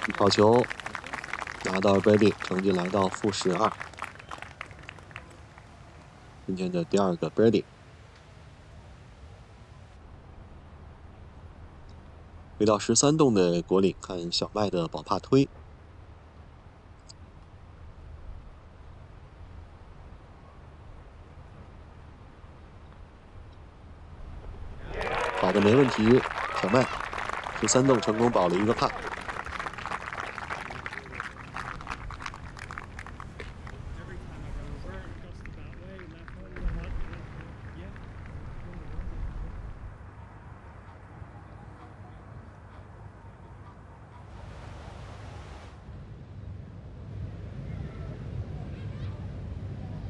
一跑球拿到 birdie， 成绩来到-12。今天的第2个 birdie。回到13洞的果岭，看小麦的宝帕推。好的，没问题。小麦13洞成功保了一个帕。